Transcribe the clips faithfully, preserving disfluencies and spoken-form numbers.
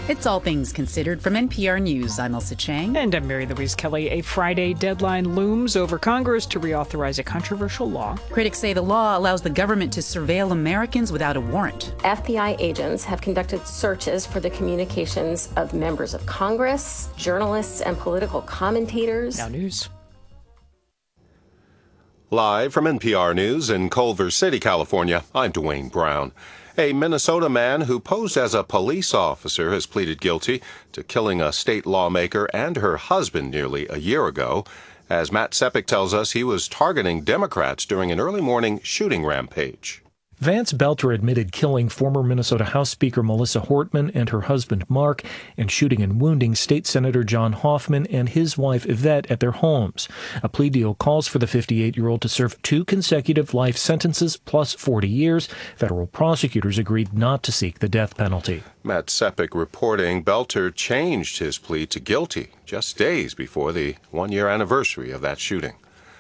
It's All Things Considered from N P R News. I'm Elsa Chang. And I'm Mary Louise Kelly. A Friday deadline looms over Congress to reauthorize a controversial law. Critics say the law allows the government to surveil Americans without a warrant. F B I agents have conducted searches for the communications of members of Congress, journalists, and political commentators. Now news. Live from N P R News in Culver City, California, I'm Dwayne Brown. A Minnesota man who posed as a police officer has pleaded guilty to killing a state lawmaker and her husband nearly a year ago. As Matt Sepik tells us, he was targeting Democrats during an early morning shooting rampage. Vance Belter admitted killing former Minnesota House Speaker Melissa Hortman and her husband Mark and shooting and wounding State Senator John Hoffman and his wife Yvette at their homes. A plea deal calls for the fifty-eight-year-old to serve two consecutive life sentences plus forty years. Federal prosecutors agreed not to seek the death penalty. Matt Sepik reporting Belter changed his plea to guilty just days before the one-year anniversary of that shooting.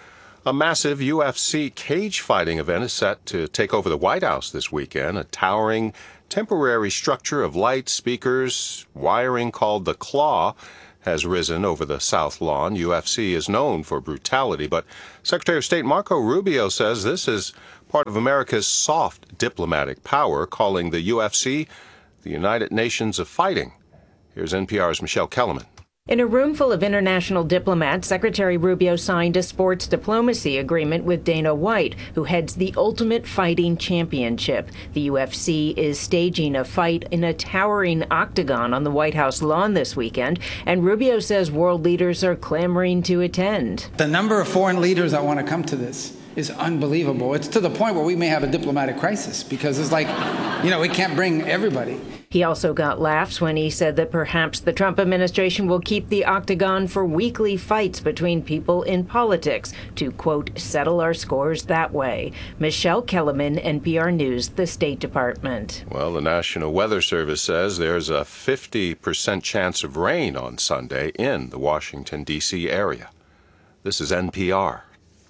A massive U F C cage fighting event is set to take over the White House this weekend. A towering, temporary structure of lights, speakers, wiring called the Claw has risen over the South Lawn. U F C is known for brutality, but Secretary of State Marco Rubio says this is part of America's soft diplomatic power, calling the U F C the United Nations of Fighting. Here's N P R's Michelle Kellerman. In a room full of international diplomats, Secretary Rubio signed a sports diplomacy agreement with Dana White, who heads the Ultimate Fighting Championship. The U F C is staging a fight in a towering octagon on the White House lawn this weekend, and Rubio says world leaders are clamoring to attend. The number of foreign leaders that want to come to this is unbelievable. It's to the point where we may have a diplomatic crisis because it's like, you know, we can't bring everybody. He also got laughs when he said that perhaps the Trump administration will keep the octagon for weekly fights between people in politics to, quote, settle our scores that way. Michelle Kellerman, N P R News, the State Department. Well, the National Weather Service says there's a fifty percent chance of rain on Sunday in the Washington, D C area. This is N P R.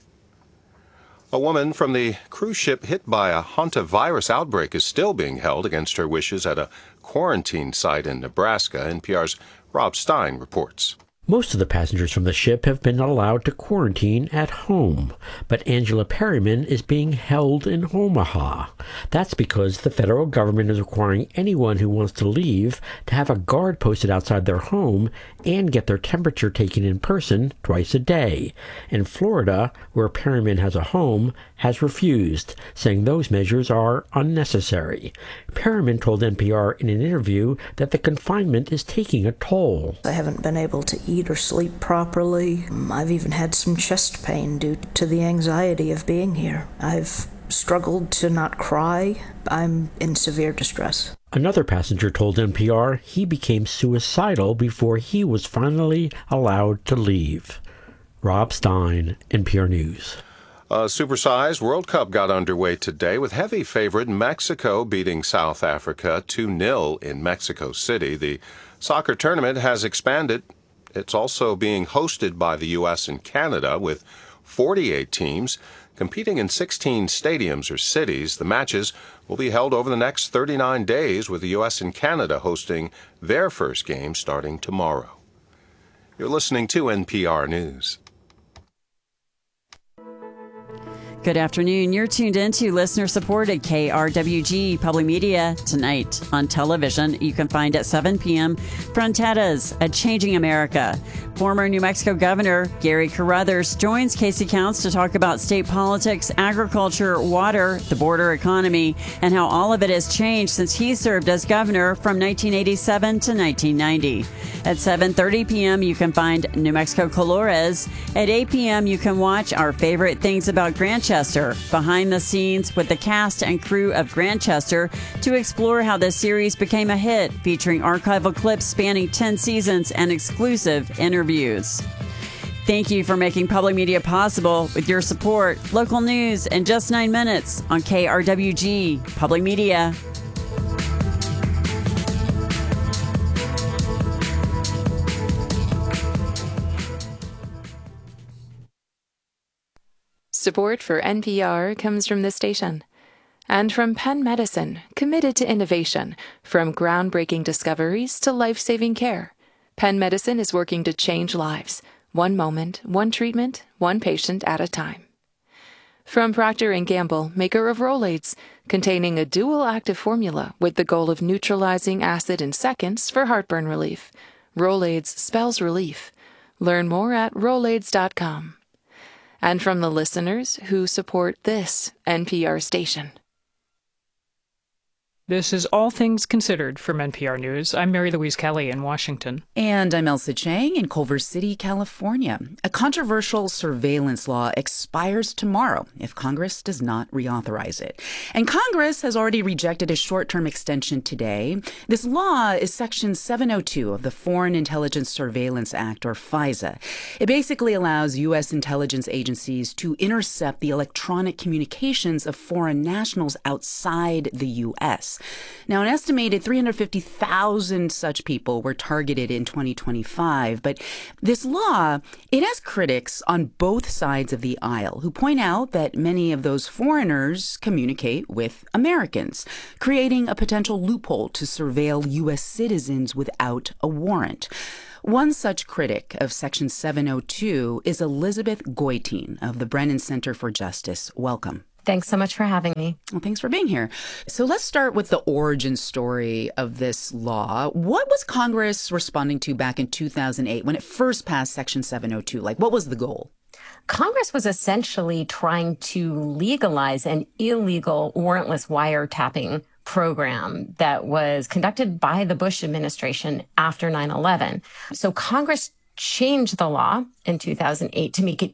A woman from the cruise ship hit by a hantavirus outbreak is still being held against her wishes at a quarantine site in Nebraska. N P R's Rob Stein reports. Most of the passengers from the ship have been allowed to quarantine at home, but Angela Perryman is being held in Omaha. That's because the federal government is requiring anyone who wants to leave to have a guard posted outside their home and get their temperature taken in person twice a day. And Florida, where Perryman has a home, has refused, saying those measures are unnecessary. Perryman told N P R in an interview that the confinement is taking a toll. I haven't been able to eat or sleep properly. I've even had some chest pain due to the anxiety of being here. I've struggled to not cry. I'm in severe distress. Another passenger told N P R he became suicidal before he was finally allowed to leave. Rob Stein, N P R News. A supersized World Cup got underway today with heavy favorite Mexico beating South Africa two nil in Mexico City. The soccer tournament has expanded. It's also being hosted by the U S and Canada with forty-eight teams competing in sixteen stadiums or cities. The matches will be held over the next thirty-nine days, with the U S and Canada hosting their first game starting tomorrow. You're listening to N P R News. Good afternoon. You're tuned in to listener-supported K R W G Public Media. Tonight on television, you can find at seven p.m. Fronteras, A Changing America. Former New Mexico Governor Gary Carruthers joins Casey Counts to talk about state politics, agriculture, water, the border economy, and how all of it has changed since he served as governor from nineteen eighty-seven to nineteen ninety. At seven thirty p.m., you can find New Mexico Colores. At eight p.m., you can watch Our Favorite Things About Grantchester, behind the scenes with the cast and crew of Grantchester, to explore how this series became a hit, featuring archival clips spanning ten seasons and exclusive interviews. Thank you for making public media possible. With your support, local news in just nine minutes on K R W G Public Media. Support for N P R comes from this station And from Penn Medicine, committed to innovation, from groundbreaking discoveries to life-saving care. Penn Medicine is working to change lives, one moment, one treatment, one patient at a time. From Procter and Gamble, maker of Rolaids, containing a dual active formula with the goal of neutralizing acid in seconds for heartburn relief. Rolaids spells relief. Learn more at rolaids dot com. And from the listeners who support this N P R station. This is All Things Considered from N P R News. I'm Mary Louise Kelly in Washington. And I'm Elsa Chang in Culver City, California. A controversial surveillance law expires tomorrow if Congress does not reauthorize it. And Congress has already rejected a short-term extension today. This law is Section seven oh two of the Foreign Intelligence Surveillance Act, or FISA. It basically allows U S intelligence agencies to intercept the electronic communications of foreign nationals outside the U S. Now, an estimated three hundred fifty thousand such people were targeted in twenty twenty-five. But this law, it has critics on both sides of the aisle who point out that many of those foreigners communicate with Americans, creating a potential loophole to surveil U S citizens without a warrant. One such critic of Section seven oh two is Elizabeth Goitein of the Brennan Center for Justice. Welcome. Thanks so much for having me. Well, thanks for being here. So let's start with the origin story of this law. What was Congress responding to back in two thousand eight when it first passed Section seven oh two? Like, what was the goal? Congress was essentially trying to legalize an illegal warrantless wiretapping program that was conducted by the Bush administration after nine eleven. So Congress changed the law in two thousand eight to make it